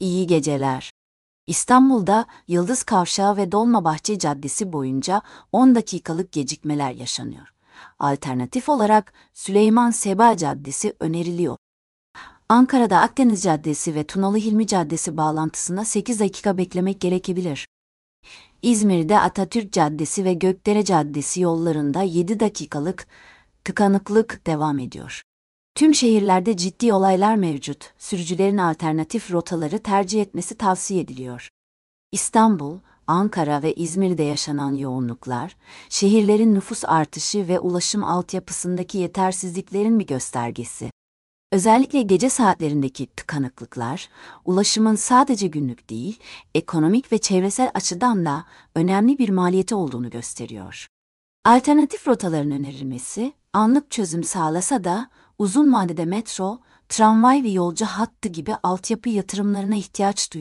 İyi geceler. İstanbul'da Yıldız Kavşağı ve Dolmabahçe Caddesi boyunca 10 dakikalık gecikmeler yaşanıyor. Alternatif olarak Süleyman Seba Caddesi öneriliyor. Ankara'da Akdeniz Caddesi ve Tunalı Hilmi Caddesi bağlantısına 8 dakika beklemek gerekebilir. İzmir'de Atatürk Caddesi ve Gökdere Caddesi yollarında 7 dakikalık tıkanıklık devam ediyor. Tüm şehirlerde ciddi olaylar mevcut. Sürücülerin alternatif rotaları tercih etmesi tavsiye ediliyor. İstanbul, Ankara ve İzmir'de yaşanan yoğunluklar, şehirlerin nüfus artışı ve ulaşım altyapısındaki yetersizliklerin bir göstergesi. Özellikle gece saatlerindeki tıkanıklıklar, ulaşımın sadece günlük değil, ekonomik ve çevresel açıdan da önemli bir maliyeti olduğunu gösteriyor. Alternatif rotaların önerilmesi, anlık çözüm sağlasa da, uzun vadede metro, tramvay ve yolcu hattı gibi altyapı yatırımlarına ihtiyaç duyuyor.